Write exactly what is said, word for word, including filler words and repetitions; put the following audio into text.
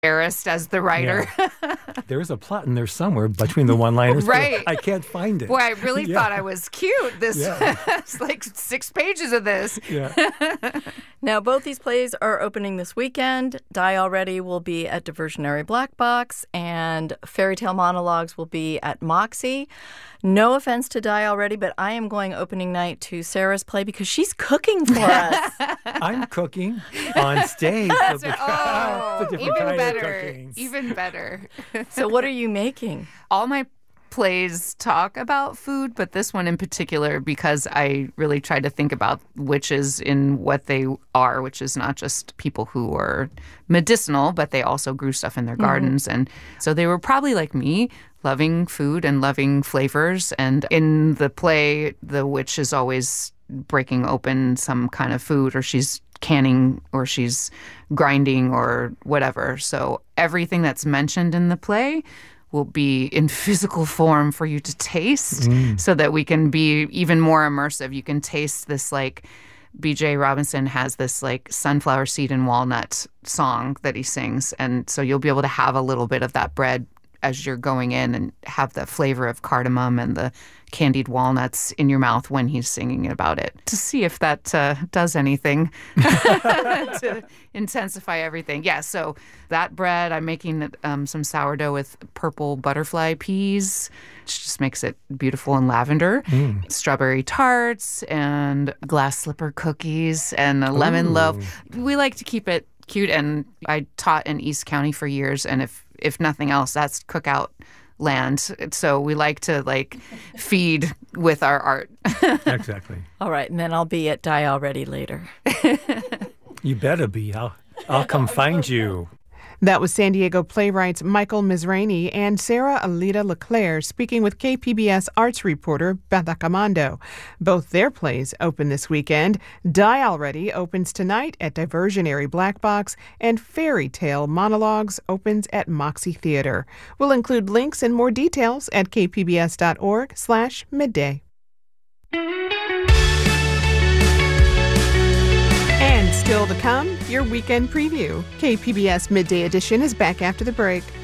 embarrassed as the writer. Yeah. There is a plot in there somewhere between the one-liners. Right. I can't find it. Boy, I really yeah. thought I was cute. This yeah. it's like six pages of this. Yeah. Now, both these plays are opening this weekend. Die Already will be at Diversionary Black Box, and Fairy Tale Monologues will be at Moxie. No offense to Die Already, but I am going opening night to Sarah's play because she's cooking for us. I'm cooking on stage. That's so right. Oh, it's a different even kind better. of cooking. Even better. So what are you making? All my plays talk about food, but this one in particular, because I really tried to think about witches in what they are, which is not just people who are medicinal, but they also grew stuff in their mm-hmm. gardens. And so they were probably like me, loving food and loving flavors. And in the play, the witch is always breaking open some kind of food, or she's canning, or she's grinding, or whatever. So everything that's mentioned in the play will be in physical form for you to taste mm. so that we can be even more immersive. You can taste this, like, B J Robinson has this, like, sunflower seed and walnut song that he sings. And so you'll be able to have a little bit of that bread as you're going in and have the flavor of cardamom and the candied walnuts in your mouth when he's singing about it, to see if that uh, does anything to intensify everything. Yeah, so that bread, I'm making um, some sourdough with purple butterfly peas, which just makes it beautiful and lavender. Mm. Strawberry tarts and glass slipper cookies and a lemon Ooh. loaf. We like to keep it cute, and I taught in East County for years, and if if nothing else, that's cookout land. So we like to, like, feed with our art. Exactly. All right, and then I'll be at Die Already later. You better be. I'll, I'll come find you. That was San Diego playwrights Michael Mizrahi and Sarah Alida LeClaire speaking with K P B S arts reporter Beth Accomando. Both their plays open this weekend. Die Already opens tonight at Diversionary Black Box, and Fairy Tale Monologues opens at Moxie Theater. We'll include links and more details at kpbs.org slash midday. And still to come, your weekend preview. K P B S Midday Edition is back after the break.